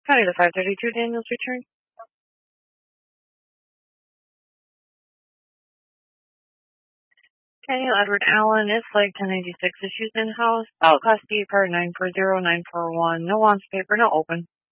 County the 532, Daniels return. Daniel Edward Allen is flag 1096, issues in-house. Class D card 940941. No wants paper, no open.